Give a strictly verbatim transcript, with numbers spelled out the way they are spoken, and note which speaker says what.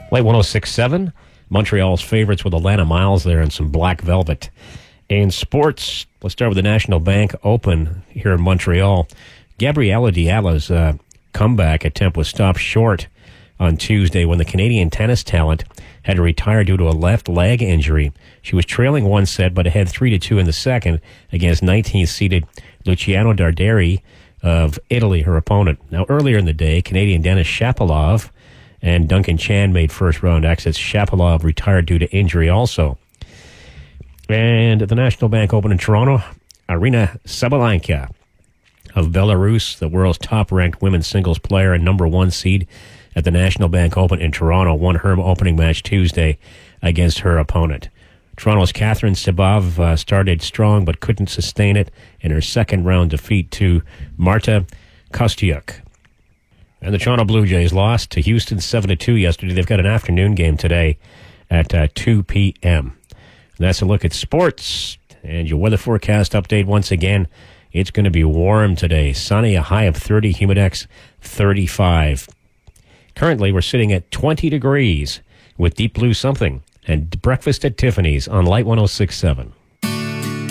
Speaker 1: Late one oh six point seven, Montreal's favorites with Atlanta Miles there and some Black Velvet. In sports, let's start with the National Bank Open here in Montreal. Gabriela Diala's uh, comeback attempt was stopped short on Tuesday when the Canadian tennis talent had to retire due to a left leg injury. She was trailing one set but ahead three to two in the second against nineteenth-seeded Luciano Darderi of Italy, her opponent. Now, earlier in the day, Canadian Denis Shapovalov and Duncan Chan made first-round exits. Shapovalov retired due to injury also. And at the National Bank Open in Toronto, Aryna Sabalenka of Belarus, the world's top-ranked women's singles player and number one seed at the National Bank Open in Toronto, won her opening match Tuesday against her opponent. Toronto's Catherine Sebov uh, started strong but couldn't sustain it in her second-round defeat to Marta Kostyuk. And the Toronto Blue Jays lost to Houston seven to two yesterday. They've got an afternoon game today at uh, two p.m. And that's a look at sports. And your weather forecast update once again. It's going to be warm today. Sunny, a high of thirty, humidex thirty-five. Currently, we're sitting at twenty degrees with Deep Blue Something and Breakfast at Tiffany's on Light one oh six point seven.